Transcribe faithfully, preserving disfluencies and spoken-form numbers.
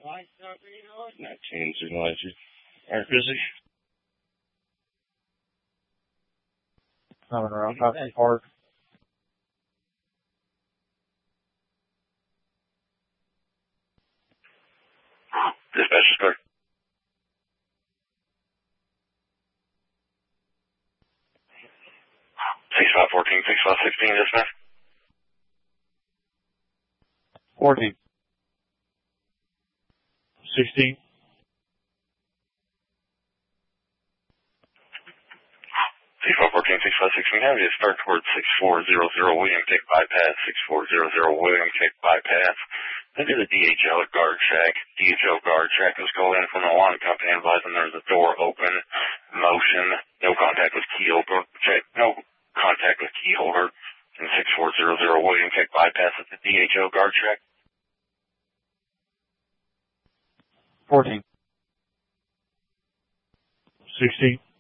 nineteen signal you aren't busy. Coming around Cotton Park. Dispatch clear. six five one four, six five one six, dispatch. fourteen. sixteen. six five one four, six five one six, have you start towards six four zero zero William Kick bypass, six four zero zero William Kick bypass. Then to the D H L at guard shack. D H L guard shack was called in from the alarm company advising there's a door open, motion, no contact with key holder, check, no contact with key holder, and six four zero zero William Kick bypass at the D H L guard shack. fourteen. sixteen.